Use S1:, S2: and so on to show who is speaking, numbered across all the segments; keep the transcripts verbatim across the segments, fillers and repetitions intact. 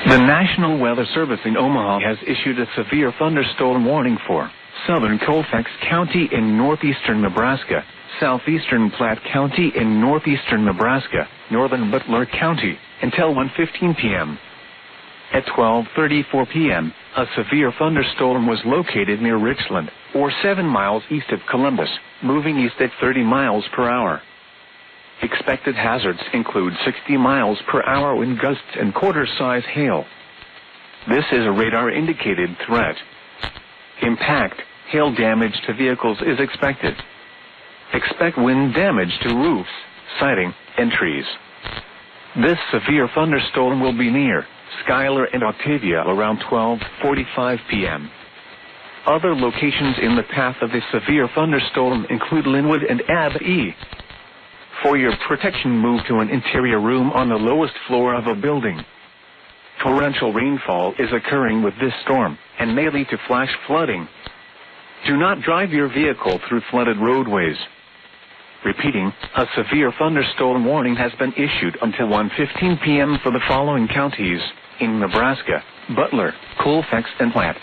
S1: The National Weather Service in Omaha has issued a severe thunderstorm warning for southern Colfax County in northeastern Nebraska, southeastern Platte County in northeastern Nebraska, northern Butler County, until one fifteen p.m. At twelve thirty-four p.m., a severe thunderstorm was located near Richland, or seven miles east of Columbus, moving east at thirty miles per hour. Expected hazards include sixty miles per hour wind gusts and quarter-size hail. This is a radar-indicated threat. Impact, hail damage to vehicles is expected. Expect wind damage to roofs, siding, and trees. This severe thunderstorm will be near Schuyler and Octavia around twelve forty-five p.m. Other locations in the path of the severe thunderstorm include Linwood and Abbey. For your protection, move to an interior room on the lowest floor of a building. Torrential rainfall is occurring with this storm and may lead to flash flooding. Do not drive your vehicle through flooded roadways. Repeating, a severe thunderstorm warning has been issued until one fifteen p.m. for the following counties in Nebraska: Butler, Colfax, and Platte.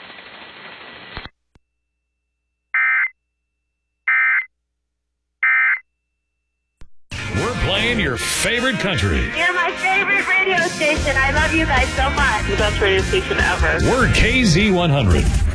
S2: We're playing your favorite country.
S3: You're my favorite radio station. I love you guys so much.
S4: The best radio station ever.
S2: We're K Z one hundred.